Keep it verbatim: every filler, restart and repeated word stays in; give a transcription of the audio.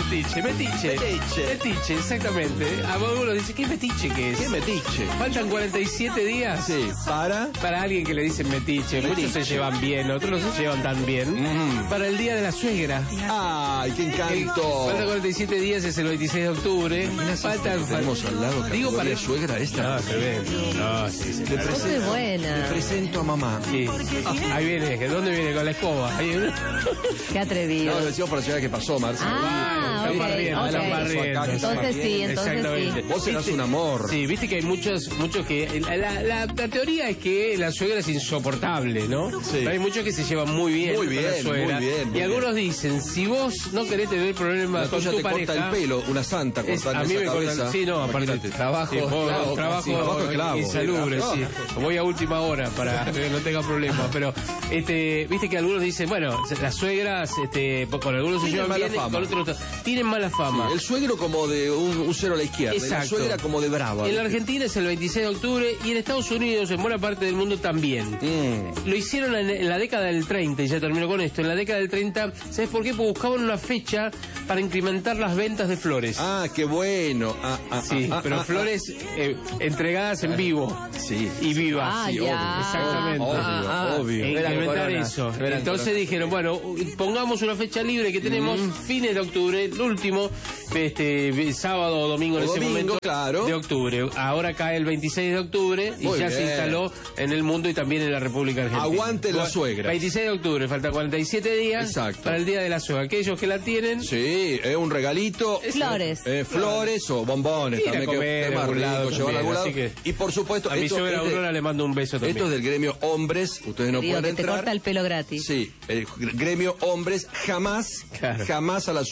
Metiche, metiche. Metiche. Metiche, exactamente. A uno dice, ¿qué metiche que es? ¿Qué metiche? Faltan cuarenta y siete días. Sí, para... Para alguien que le dicen metiche. Muchos Metiche. se llevan bien, otros no se llevan tan bien. Mm. Para el día de la suegra. ¡Ay, qué encanto! Faltan cuarenta y siete días, es el veintiséis de octubre. Faltan... Tenemos al lado Digo, para la suegra esta. No, se ve. No, sí, sí. Le Vos presento, sos buena. le presento a mamá. Sí. Ahí viene, ¿de dónde viene? Con la escoba. Ahí viene. Qué atrevido. No, lo decimos por la ciudad que pasó, Marcia. Ah, Están ok, barriendo, ok. están barriendo. Entonces sí, entonces Exactamente. sí. Vos serás un amor. Sí, viste que hay muchos, muchos que... La, la, la- la teoría es que la suegra es insoportable, ¿no? Sí. Pero hay muchos que se llevan muy bien Muy con la bien, suegra. muy bien, muy y algunos dicen, si vos no querés tener problemas La con tuya tu te pareja... corta el pelo, una santa es- cortando a mí esa me cabeza. cortan... Sí, no, aparte... Imagínate, trabajo, sí, vos- clavo, trabajo, sí, trabajo esclavo. insalubre, Claro. sí. Voy a última hora para que no tenga problemas. Pero, este, viste que algunos dicen, bueno, las suegras, este, con algunos se Tienen llevan mala bien, fama. con otros tienen mala fama. El suegro como de un, un cero a la izquierda, y la Exacto. suegra como de brava. En la Argentina es el veintiséis de octubre y en Estados Unidos, en buena parte del mundo también. Mm. Lo hicieron en, en la década del treinta, y ya termino con esto. En la década del treinta, ¿sabes por qué? Porque buscaban una fecha para incrementar las ventas de flores. Ah, qué bueno. Ah, ah, Sí, ah, pero ah, flores eh, entregadas en vivo. ah. Sí. Y vivas. Ah, Sí, ya. obvio. Exactamente. Obvio, Ah, obvio. e Verán incrementar corona, eso. verán Entonces corona. dijeron, bueno, pongamos una fecha libre que tenemos fines de octubre, el último, este sábado o domingo en O ese domingo, momento claro. de octubre. Ahora cae el veintiséis de octubre y Muy ya se bien. instaló en el mundo y también en la República Argentina. Aguante la Bueno, suegra. veintiséis de octubre, falta cuarenta y siete días Exacto. para el Día de la Suegra. Aquellos que la tienen, Sí, es un regalito. Flores. Eh, flores o bombones Ir a también, comer que es a más algún lado rico, llevar a algún lado. también, así que- Y por supuesto, a mi esto, suegra es de- Aurora le mando un beso también. esto es del gremio hombres, ustedes no Digo, pueden que te entrar. corta el pelo gratis. Sí, el gremio hombres jamás, Claro. jamás a la